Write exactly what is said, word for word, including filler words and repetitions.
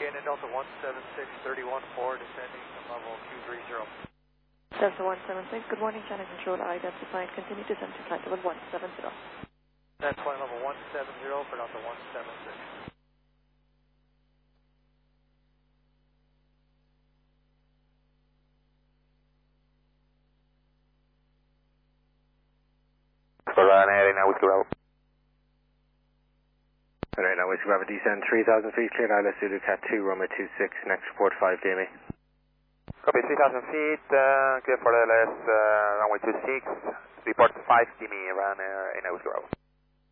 Again, in Delta one seven six, thirty-one four, descending from level Q three zero. Delta one seven six, good morning, channel control identified, continue to descend to flight level one seven zero. That's flight level one seven zero for Delta one seven six. For Ryanair, now Whiskey Bravo. Alright, now Whiskey Bravo, descend three thousand feet, cleared Isla Zulu Cat two, runway two six, next report five D M E. Copy, three thousand feet, uh, clear for L S, uh, runway two six, report five D M E, Ryanair in Whiskey Bravo.